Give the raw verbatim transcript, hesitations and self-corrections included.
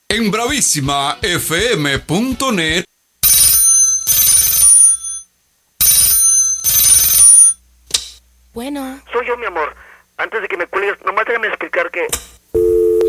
en bravísima f m punto net. Bueno. Soy yo, mi amor. Antes de que me cuelgues, nomás déjame explicar que